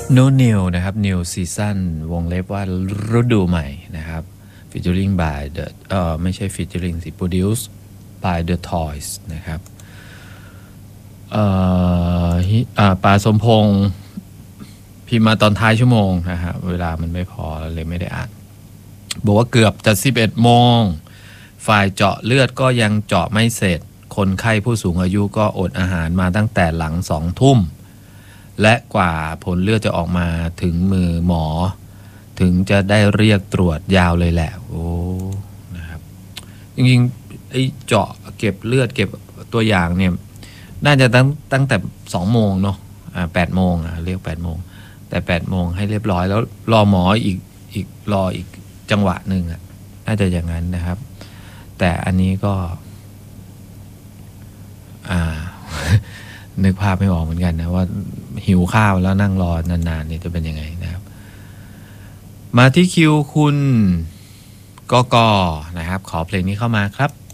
No New นะครับ New Season วงเล็บว่าฤดูใหม่นะครับ featuring by the ไม่ใช่ featuring สิ produced by the Toys นะครับป่าสมพงษ์พิมพ์มาตอนท้ายชั่วโมงนะครับเวลามันไม่พอเลยไม่ได้อ่านบอกว่าเกือบจะ11 โมงฝ่ายเจาะเลือดก็ยังเจาะไม่เสร็จคนไข้ผู้สูงอายุก็อดอาหารมาตั้งแต่หลัง2 ทุ่มและกว่าผลเลือดจะออกมาถึงมือหมอถึงจะได้เรียกตรวจยาวเลยแหละโอ้นะครับจริงๆไอ้เจาะเก็บเลือดเก็บตัวอย่างเนี่ยน่าจะตั้งแต่2 โมงเนาะ8 โมงเรียก8 โมงแต่8 โมงให้เรียบร้อยแล้วรอหมออีกรออีกจังหวะหนึ่งน่าจะอย่างนั้นนะครับแต่อันนี้ก็นึกภาพไม่ออกเหมือนกันนะว่าหิวข้าวแล้วนั่งรอนานๆนี่จะเป็นยังไงนะครับมาที่คิวคุณกกนะครับขอเพลงนี้เข้ามาครับ